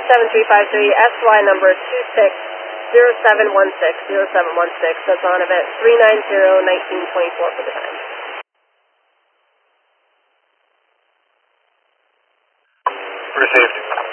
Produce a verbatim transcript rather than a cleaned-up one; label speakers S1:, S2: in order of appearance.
S1: seven three five three, S Y number two six zero seven one six, zero seven one six. That's on event three nine zero, nineteen twenty-four for the time.
S2: Received.